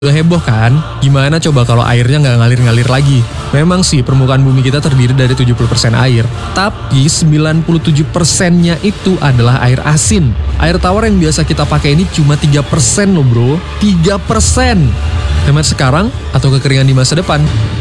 Udah heboh kan? Gimana coba kalau airnya nggak ngalir-ngalir lagi? Memang sih permukaan bumi kita terdiri dari 70% air, tapi 97%-nya itu adalah air asin. Air tawar yang biasa kita pakai ini cuma 3% loh bro, 3%. Hemat sekarang atau kekeringan di masa depan?